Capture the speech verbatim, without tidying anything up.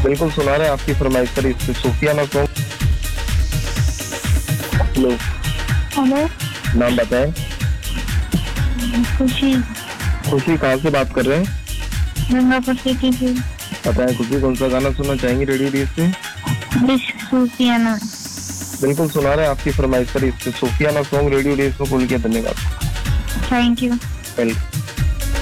बिल्कुल सुना रहे हैं आपकी फरमाइश पर इस सूफियाना सॉन्ग। हेलो, हेलो, नाम बताएं। खुशी। खुशी कहाँ से बात कर रहे हैं? गंगापुर सिटी से। बताएं खुशी, कौन सा गाना सुनना चाहेंगे रेडियो डीज से? इश्क सूफियाना। बिल्कुल सुना रहे हैं आपकी फरमाइश पर इस सूफियाना सॉन्ग रेडियो डीज में कॉल किया, धन्यवाद। Thank you. वेलकम।